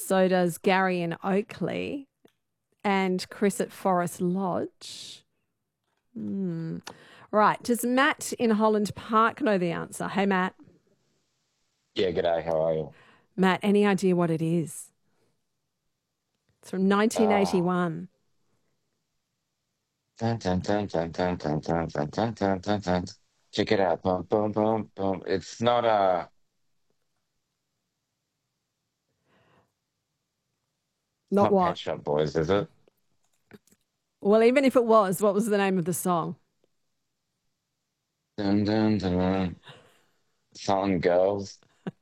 So does Gary in Oakley and Chris at Forest Lodge. Right. Does Matt in Holland Park know the answer? Hey, Matt. Yeah, g'day. How are you? Matt, any idea what it is? It's from Uh, 1981. dun, dun, dun, dun, dun, dun, dun, dun, dun, dun, dun, dun. Check it out. Boom, boom, boom, boom. It's Not not what? Pet Shop Boys, is it? Well, even if it was, what was the name of the song? Dun, dun, dun. Song Girls.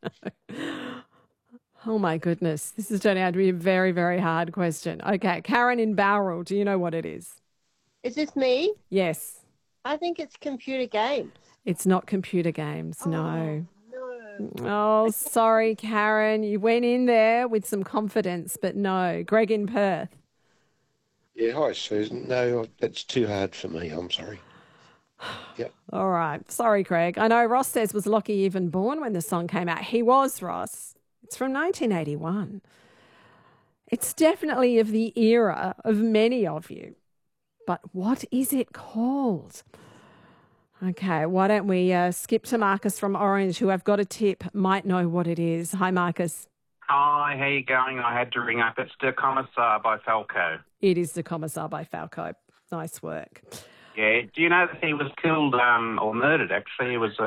Oh, my goodness. This is turning out to be a very, very hard question. Okay. Karen in Bowral, do you know what it is? Is this me? Yes. I think it's computer games. It's not computer games, no. No. Oh, sorry, Karen. You went in there with some confidence, but no. Greg in Perth. Yeah, hi, Susan. No, that's too hard for me. I'm sorry. Yep. All right. Sorry, Greg. I know Ross says, was Lockie even born when the song came out? He was, Ross. It's from 1981. It's definitely of the era of many of you. But what is it called? Okay, why don't we skip to Marcus from Orange, who I've got a tip, might know what it is. Hi, Marcus. Hi, how you going? I had to ring up. It's Der Kommissar by Falco. It is the Commissar by Falco. Nice work. Yeah, do you know that he was killed or murdered, actually? He was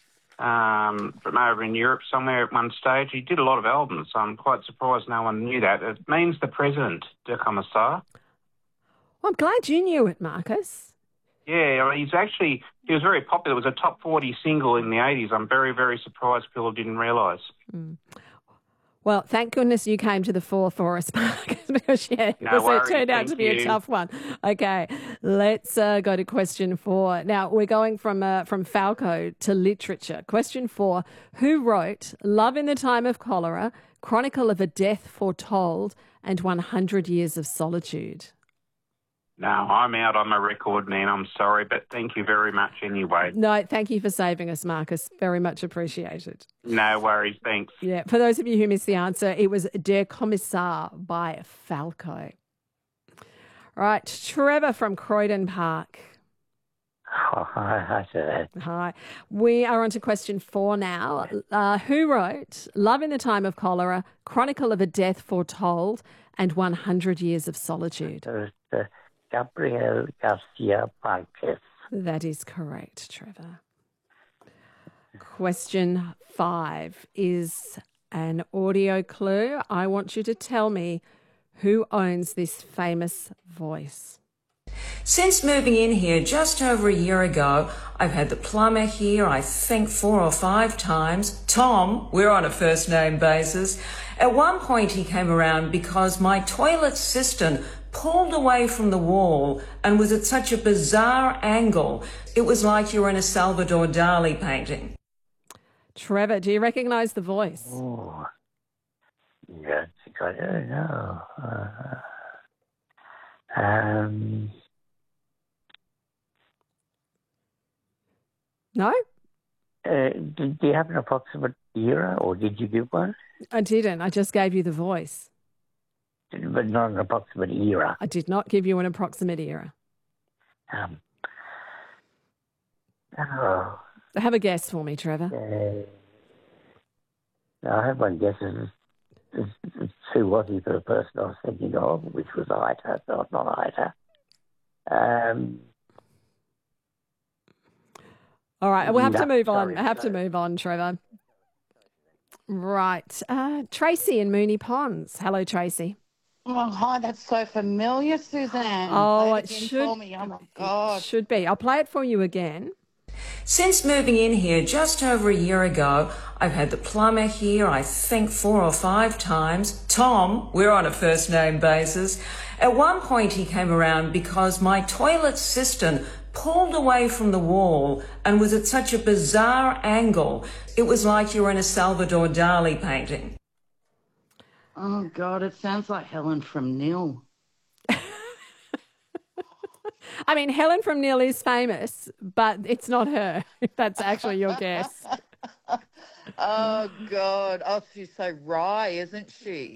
from over in Europe somewhere at one stage. He did a lot of albums. I'm quite surprised no one knew that. It means the president, Der Kommissar. Well, I'm glad you knew it, Marcus. Yeah, he was very popular. It was a top 40 single in the 80s. I'm very, very surprised people didn't realise. Well, thank goodness you came to the fore for us, Marcus, because, it turned out to be a tough one. Okay, let's go to question 4. Now, we're going from Falco to literature. Question 4, who wrote Love in the Time of Cholera, Chronicle of a Death Foretold, and 100 Years of Solitude? No, I'm out on my record, man. I'm sorry, but thank you very much anyway. No, thank you for saving us, Marcus. Very much appreciated. No worries, thanks. Yeah, for those of you who missed the answer, it was Der Kommissar by Falco. Right, Trevor from Croydon Park. Oh, hi, sir. Hi. We are on to question 4 now. Who wrote Love in the Time of Cholera, Chronicle of a Death Foretold, and 100 Years of Solitude? Gabriel Garcia Marquez. That is correct, Trevor. Question 5 is an audio clue. I want you to tell me who owns this famous voice. Since moving in here just over a year ago, I've had the plumber here, I think 4 or 5 times. Tom, we're on a first name basis. At one point he came around because my toilet cistern pulled away from the wall and was at such a bizarre angle. It was like you were in a Salvador Dali painting. Trevor, do you recognise the voice? Oh, yeah, I don't know. No? Do you have an approximate era, or did you give one? I didn't. I just gave you the voice. But not an approximate era. I did not give you an approximate era. Have a guess for me, Trevor. I have one guess. It's who was he for the person I was thinking of, which was Ita, so not Ita. All right, we'll have to move on. I have to move on, Trevor. Right. Tracy in Moonee Ponds. Hello, Tracy. Oh, hi, that's so familiar, Suzanne. Oh, Play it again should. for me. Oh, my God. It should be. I'll play it for you again. Since moving in here just over a year ago, I've had the plumber here, I think 4 or 5 times. Tom, we're on a first name basis. At one point he came around because my toilet cistern pulled away from the wall and was at such a bizarre angle. It was like you were in a Salvador Dali painting. Oh, God, it sounds like Helen from Nil. I mean, Helen from Nil is famous, but it's not her, if that's actually your guess. Oh, God. Oh, she's so wry, isn't she?